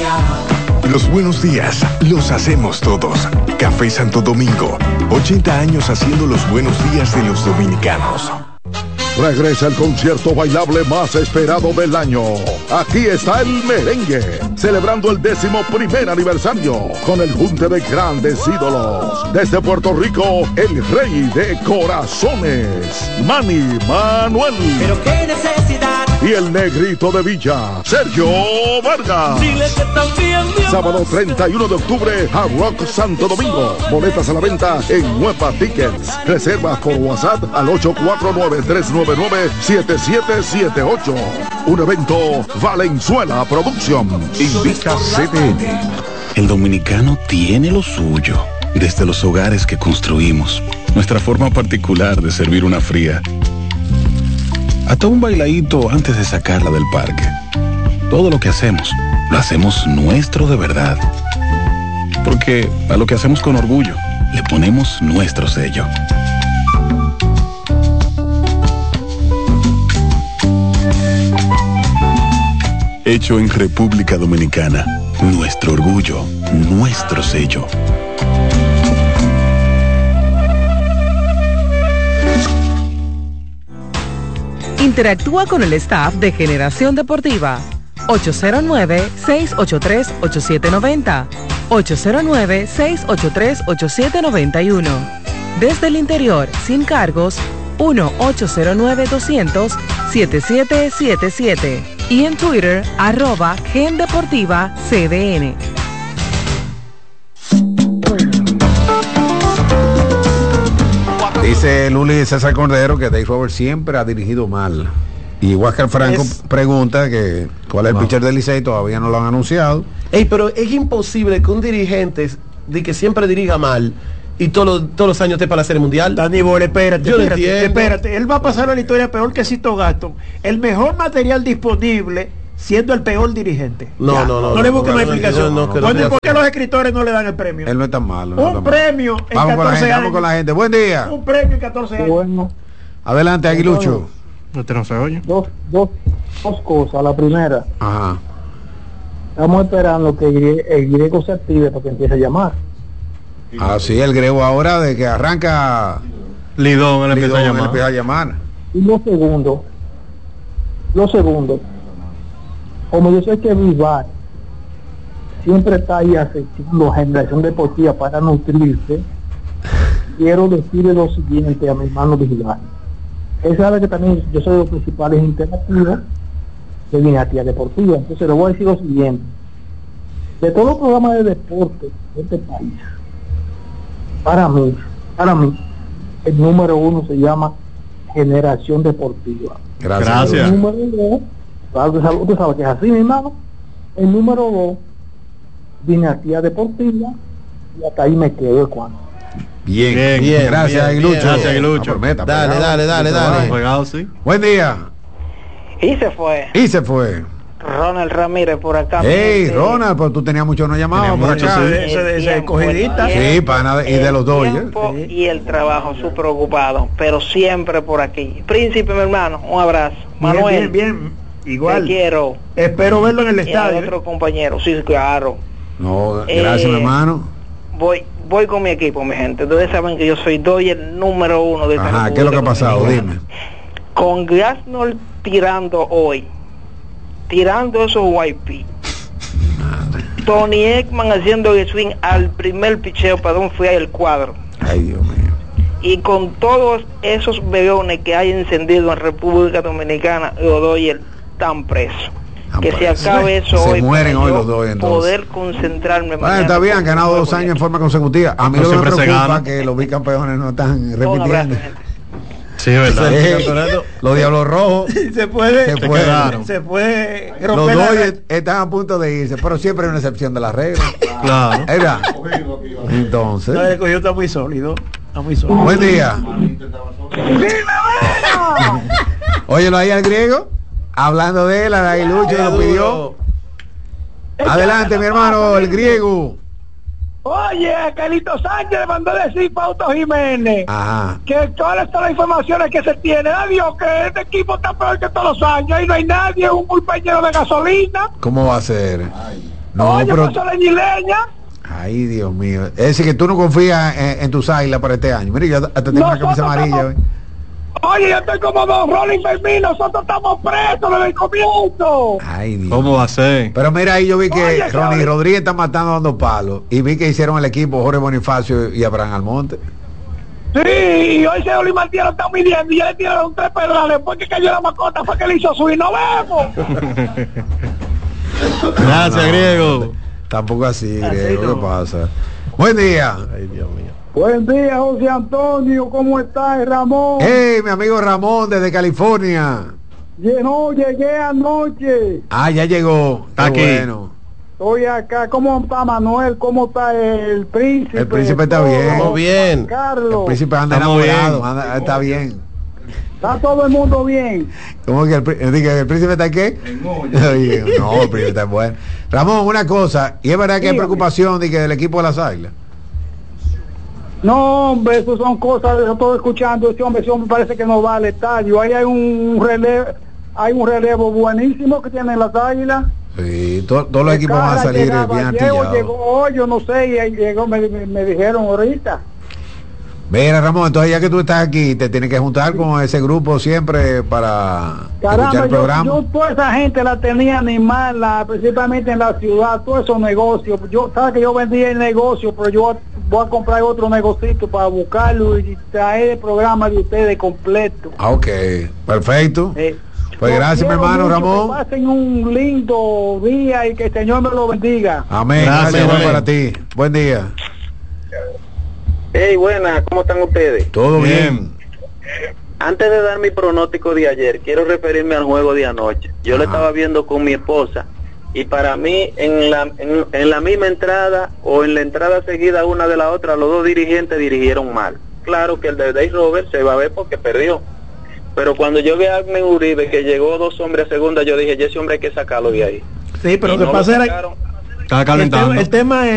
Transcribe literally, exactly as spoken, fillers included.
Los buenos días los hacemos todos. Café Santo Domingo, ochenta años haciendo los buenos días de los dominicanos. Regresa el concierto bailable más esperado del año. Aquí está el merengue, celebrando el décimo primer aniversario con el junte de grandes ídolos. Desde Puerto Rico, el rey de corazones, Manny Manuel. Pero qué necesidad. Y el negrito de Villa, Sergio Vargas. Dile que también Dios. Sábado treinta y uno de octubre, a Rock Santo Domingo. Boletas a la venta en Nueva Tickets. Reservas por WhatsApp al ocho cuatro nueve, tres nueve nueve, siete siete siete ocho. Un evento Valenzuela Productions. Invita C D N. El dominicano tiene lo suyo. Desde los hogares que construimos, nuestra forma particular de servir una fría, hasta un bailadito antes de sacarla del parque. Todo lo que hacemos, lo hacemos nuestro de verdad. Porque a lo que hacemos con orgullo, le ponemos nuestro sello. Hecho en República Dominicana. Nuestro orgullo, nuestro sello. Interactúa con el staff de Generación Deportiva. ocho cero nueve, seis ocho tres, ocho siete nueve cero. ocho cero nueve, seis ocho tres, ocho siete nueve uno. Desde el interior, sin cargos, uno ocho cero nueve, doscientos, setenta y siete setenta y siete. Y en Twitter, arroba Gen Deportiva C D N. Dice Luli César Cordero que Dave Roberts siempre ha dirigido mal. Y Huáscar Franco es... pregunta que cuál es el wow. pitcher del Licey, todavía no lo han anunciado. Ey, pero es imposible que un dirigente de que siempre dirija mal y todos los, todos los años esté para la Serie Mundial. Dani Bol, espérate, Yo espérate, entiendo. espérate. Él va a pasar a la historia peor que Cito Gaston. El mejor material disponible siendo el peor dirigente. No, ya, no, no. No le busques más explicación. No, no, no, Bueno, no, ¿por qué los escritores no le dan el premio? Él no es tan malo. Un no premio malo. en Vamos con la catorce gente, años. vamos con la gente. Buen día. Un premio en catorce años. Bueno. Adelante, Aguilucho. Usted no se oye. Dos, dos, dos cosas. La primera, Ajá. estamos esperando que el griego se active para que empiece a llamar. Ah, sí, el griego ahora de que arranca Lidón, él empieza a Lidón, él llamar. empieza a llamar. Y lo segundo, lo segundo, como yo sé que Vivar siempre está ahí asistiendo a Generación Deportiva para nutrirse, quiero decirle lo siguiente a mi hermano Vivar. Él sabe que también yo soy de los principales interactivos de Dinastía Deportiva, entonces le voy a decir lo siguiente: de todos los programas de deporte de este país, para mí, para mí, el número uno se llama Generación Deportiva. Gracias. Gracias. El número dos, claro, usted sabe, usted sabe que es así, mi hermano. El número dos, Dinastía Deportiva, y hasta ahí me quedo de cuando. Bien, Bien, bien, gracias, bien, Aguilucho. bien. Gracias, Aguilucho. Ah, pues, meta, Dale, pegado. dale, dale, dale. Pegado, sí. Buen día. Y se fue. Y se fue. Ronald Ramírez por acá. Hey, Este, Ronald, pues tú tenías mucho no llamado Tenía por mucho, acá. sí. Ese de ese tiempo, escogidita. el Sí, pana, y de los el Dodgers. tiempo Sí. Y el trabajo, súper ocupado, pero siempre por aquí. Príncipe, mi hermano, un abrazo. Manuel, Bien, bien, bien. te Igual. quiero. Espero verlo en el Y al estadio. otro compañero, sí, claro. No, Eh, gracias, mi hermano. Voy voy con mi equipo, mi gente. Ustedes saben que yo soy doy el número uno de esta Ajá, ¿qué es lo que ha República pasado? Dominicana. Dime. Con Glasnow tirando hoy, tirando esos Y P. Tony Ekman haciendo el swing al primer picheo para don fui el cuadro. Ay, Dios mío. Y con todos esos begones que hay encendido en República Dominicana, los Dodgers están presos. Están Que se presos. acabe eso Se hoy. mueren para hoy yo los Dodgers, entonces. poder concentrarme. Bueno, está bien, han ganado dos años en forma consecutiva. A mí No lo que me siempre se preocupa gana. es que los bicampeones no están Un abrazo, repitiendo. gente. Sí, es verdad. Sí, los Diablos Rojos Se puede, se Se pueden. quedaron. se puede Los romper la Dodgers red. están a punto de irse, pero siempre hay una excepción de la regla. Claro. ¿Es verdad? No, Entonces, el escogido está muy sólido. Está muy sólido. buen día. Óyelo ahí al griego, hablando de él, a Aguilucho lo pidió. Adelante, mi hermano, el griego. Oye, Carlito Sánchez le mandó a decir Pauto Jiménez Ajá. que todas las informaciones que se tienen, adiós, que este equipo está peor que todos los años, y no hay nadie, un compañero de gasolina. ¿Cómo va a ser? No, Oye, pero... pasó la ñileña. Ay, Dios mío. Es decir, que tú no confías en, en tus águilas para este año. Mira, yo hasta tengo una camisa amarilla. Estamos... Oye, yo estoy como Don Rolling Fermín, nosotros estamos presos desde el comienzo. Ay, Dios. ¿Cómo va a ser? Pero mira, ahí yo vi que Oye, Ronnie cabrón. Rodríguez está matando dando palos. Y vi que hicieron el equipo Jorge Bonifacio y Abraham Almonte. Sí, y hoy se Oli Martínez está midiendo y ya le tiraron tres pedrales después que cayó la mascota, fue que le hizo su y nos vemos. Gracias, No, Griego. Tampoco así, Así Griego. no. ¿Qué pasa? Buen día. Ay, Dios mío. Buen día, José Antonio, ¿cómo estás, Ramón? Hey, mi amigo Ramón desde California. Ye- No, llegué anoche. Ah, ya llegó. Está Qué aquí. bueno. Estoy acá. ¿Cómo está Manuel? ¿Cómo está el príncipe? El príncipe está Todo, bien. Estamos bien. El Carlos. príncipe anda Estamos enamorado. bien. anda- está bien. Está todo el mundo bien. ¿Cómo que el, prí- diga, el príncipe está qué? Oye, no, el príncipe está bueno. Ramón, una cosa, y es verdad que hay Dígame. preocupación de que del equipo de las águilas. No, hombre, eso son cosas, yo estoy escuchando, ese hombre, ese hombre parece que no va al estadio. Ahí hay un relevo, hay un relevo buenísimo que tienen las águilas. Sí, to- todos los equipos van a Cara salir llegaba bien ayer, artillados. llegó hoy, yo no sé, y ahí llegó, me, me- me dijeron ahorita. Mira, Ramón, entonces ya que tú estás aquí, te tienes que juntar con ese grupo siempre para escuchar Caramba, el yo, programa. yo toda esa gente la tenía animada, principalmente en la ciudad, todos esos negocios. Yo, sabes que yo vendía el negocio, pero yo voy a comprar otro negocito para buscarlo y traer el programa de ustedes completo. Ah, ok, perfecto. Eh, Pues los gracias, mi quiero hermano mucho, Ramón. Que pasen un lindo día y que el Señor me lo bendiga. Amén, Gracias, gracias, igual amén. para ti. Buen día. Hey, buenas, ¿cómo están ustedes? Todo bien. Bien. Antes de dar mi pronóstico de ayer, quiero referirme al juego de anoche. Yo lo Ajá. estaba viendo con mi esposa y para mí en la en, en la misma entrada o en la entrada seguida una de la otra, los dos dirigentes dirigieron mal. Claro que el de Dave Roberts se va a ver porque perdió. Pero cuando yo vi a Agnes Uribe que llegó dos hombres a segunda, yo dije, ese hombre hay que sacarlo de ahí. Sí, pero Y lo que no pasa era sacaron. Está el calentando. tema, el tema es